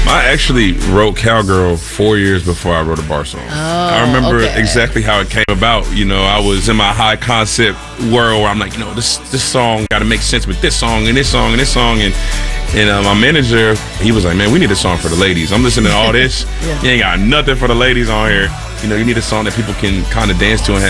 I actually wrote Cowgirl 4 years before I wrote a bar song. I remember exactly how it came about. You know, I was in my high concept world where I'm like, you know, this song got to make sense with this song and this song and this song. And my manager, he was like, man, we need a song for the ladies. I'm listening to all this. You ain't got nothing for the ladies on here. You know, you need a song that people can kind of dance to and have